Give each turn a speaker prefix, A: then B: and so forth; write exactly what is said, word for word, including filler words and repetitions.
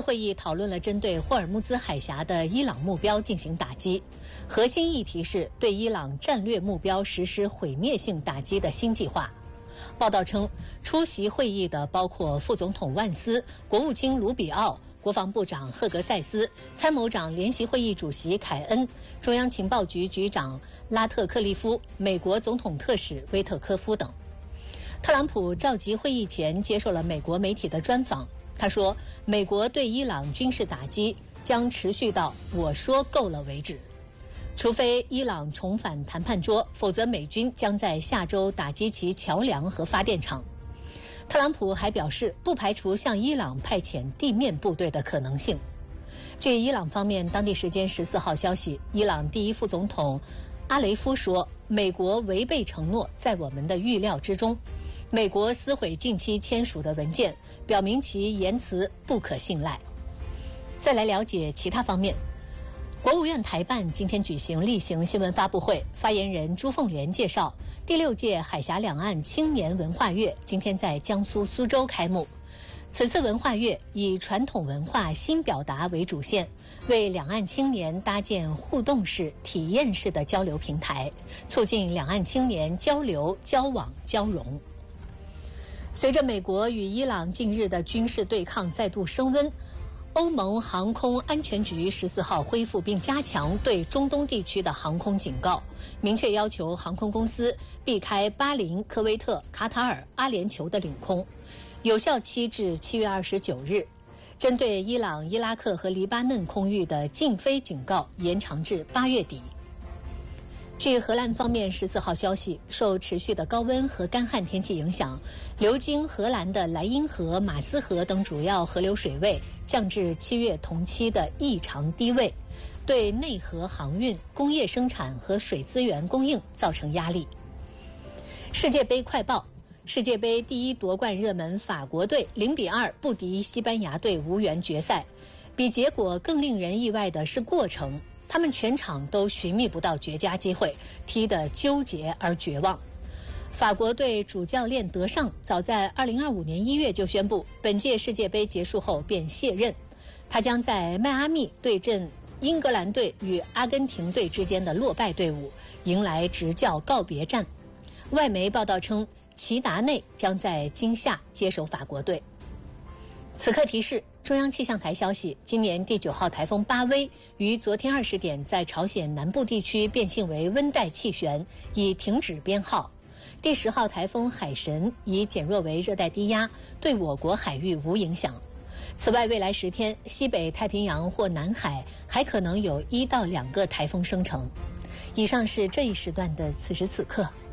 A: 会议讨论了针对霍尔木兹海峡的伊朗目标进行打击，核心议题是对伊朗战略目标实施毁灭性打击的新计划。报道称，出席会议的包括副总统万斯、国务卿卢比奥、国防部长赫格塞斯、参谋长联席会议主席凯恩、中央情报局局长拉特克利夫、美国总统特使威特科夫等。特朗普召集会议前接受了美国媒体的专访，他说，美国对伊朗军事打击将持续到我说够了为止。除非伊朗重返谈判桌，否则美军将在下周打击其桥梁和发电厂。特朗普还表示，不排除向伊朗派遣地面部队的可能性。据伊朗方面当地时间十四号消息，伊朗第一副总统阿雷夫说，美国违背承诺在我们的预料之中。美国撕毁近期签署的文件，表明其言辞不可信赖。再来了解其他方面，国务院台办今天举行例行新闻发布会，发言人朱凤莲介绍，第六届海峡两岸青年文化月今天在江苏苏州开幕。此次文化月以传统文化新表达为主线，为两岸青年搭建互动式、体验式的交流平台，促进两岸青年交流、交往、交融。随着美国与伊朗近日的军事对抗再度升温，欧盟航空安全局十四号恢复并加强对中东地区的航空警告，明确要求航空公司避开巴林、科威特、卡塔尔、阿联酋的领空，有效期至七月二十九日。针对伊朗、伊拉克和黎巴嫩空域的禁飞警告延长至八月底。据荷兰方面十四号消息，受持续的高温和干旱天气影响，流经荷兰的莱茵河、马斯河等主要河流水位降至七月同期的异常低位，对内河航运、工业生产和水资源供应造成压力。世界杯快报：世界杯第一夺冠热门法国队零比二不敌西班牙队，无缘决赛。比结果更令人意外的是过程。他们全场都寻觅不到绝佳机会，踢得纠结而绝望。法国队主教练德尚早在二零二五年一月就宣布，本届世界杯结束后便卸任，他将在迈阿密对阵英格兰队与阿根廷队之间的落败队伍，迎来执教告别战。外媒报道称，齐达内将在今夏接手法国队。此刻提示，中央气象台消息，今年第九号台风巴威于昨天二十点在朝鲜南部地区变性为温带气旋，已停止编号。第十号台风海神已减弱为热带低压，对我国海域无影响。此外，未来十天，西北太平洋或南海还可能有一到两个台风生成。以上是这一时段的此时此刻。